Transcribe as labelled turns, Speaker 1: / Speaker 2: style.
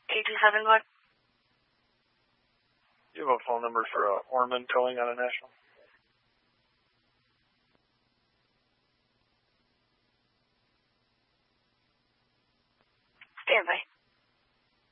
Speaker 1: 871.
Speaker 2: Do you have a phone number for Orman Towing on a national?
Speaker 1: Stand by.